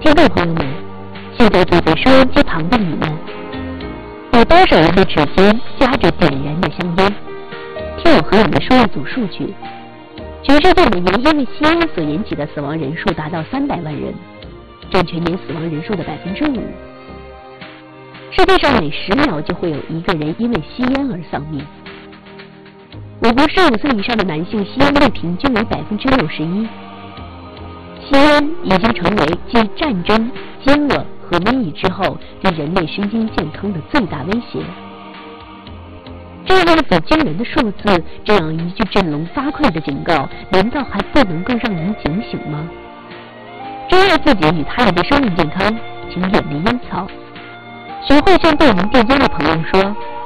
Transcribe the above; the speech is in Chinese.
听众朋友们，现在坐在收音机旁的你们，在多少人的指尖夹着点燃的香烟？听我和你们说一组数据：全世界每年因为吸烟所引起的死亡人数达到300万人，占全年死亡人数的5%。世界上每10秒就会有一个人因为吸烟而丧命。我国15岁以上的男性吸烟率平均为61%。吸烟已经成为继战争、饥饿和瘟疫之后对人类身心健康的最大威胁。这样子惊人的数字，这样一句振聋发聩的警告，难道还不能够让您警醒吗？珍爱自己与他人的生命健康，请远离烟草。学会向对您递烟的朋友说：